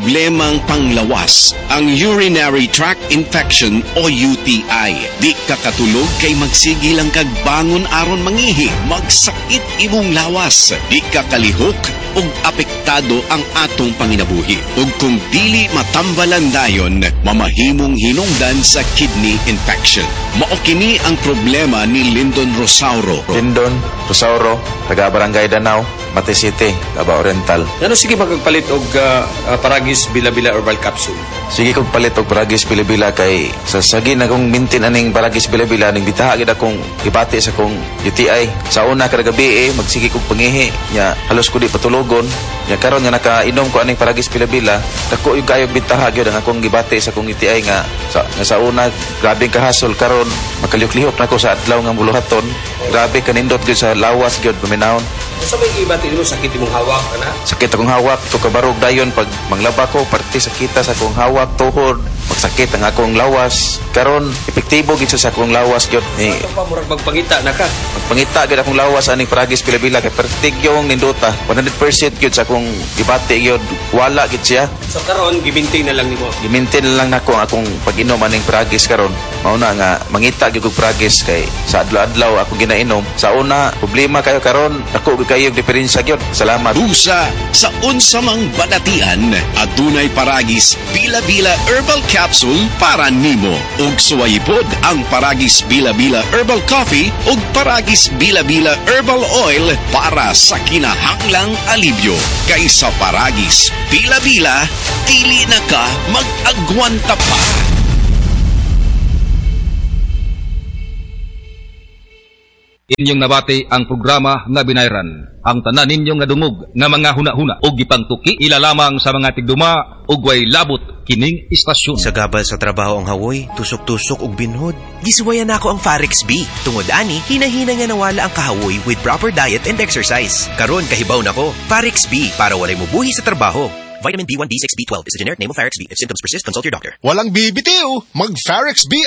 problemang panglawas, ang urinary tract infection o UTI. Di ka katulog kay magsige lang kag bangon aron mangihi, magsakit imong lawas. Di ka kalihok ug apektado ang atong panginabuhi. Ug kung dili matambalan dayon, mamahimong hinungdan sa kidney infection. Mao kini ang problema ni Lyndon Rosauro. Lyndon Rosauro, taga Barangay Danau, Mate City, Davao Oriental. Ano sige magpalit og Paragis Bila-Bila Herbal Capsule? Sige kog palit og Paragis Bila-Bila kay sa sagi na kong mintin aning Paragis Bila-Bila ning bitaha gid akong ibati sa kong UTI. Sa una kada gabi magsige kog pangihi nya halos ko di patulogon. Nya karon nga nakainom ko aning Paragis Bila-Bila, dako yung kayog bitaha gyud ang akong gibati sa kong UTI nga sa una grabeng kahasol karon makalihok-lihok na ko sa adlaw nga buluhaton. Grabe kanindot gyud sa lawas gyud paminahon. Sa may ibati mo sakit imong hawak ana? Sakit akong hawak ko kabarog dayon pag manglaba ko parte sakita sa akong hawak tuhod magsakit ang akong lawas karon epektibo gid sa akong lawas gyud ni pa murag magpangita na ka magpangita gid akong lawas aning Paragis Bila-Bila kay pertig yung nindota 100% gyud sa akong gibati gyud wala gid siya. So karon gimintin na lang nimo. Gimintin lang nako ang akong pag-inom aning Paragis karon. Mao na nga mangita gyud og Paragis kay sa adlaw-adlaw ako ginainom. Sa una problema kayo karon dako kayo diferensya gyud. Salamat. Busa sa unsa mang badatian, adunay Paragis Bila-Bila Herbal Capsule para nimo. Ug suwaypod ang Paragis Bila-Bila Herbal Coffee ug Paragis Bila-Bila Herbal Oil para sa kinahanglang alibyo. Kay sa Paragis Bila-Bila, dili na ka mag-agwanta pa. Inyong nabati ang programa nga binayran. Ang tanan ninyong nadungog nga mga huna-huna o gipangtuki ilalamang sa mga tigduma ug way labot kining istasyon. Sa gabal sa trabaho ang hawoy, tusok-tusok ug binhod. Gisuwayan nako ang Farex B. Tungod ani, hinahina nga nawala ang kahawoy with proper diet and exercise. Karon kahibaw nako. Farex B para walay mubuhi sa trabaho. Vitamin B1, B6, B12 is a generic name of Farex B. If symptoms persist, consult your doctor. Walang bibitiw, mag Farex B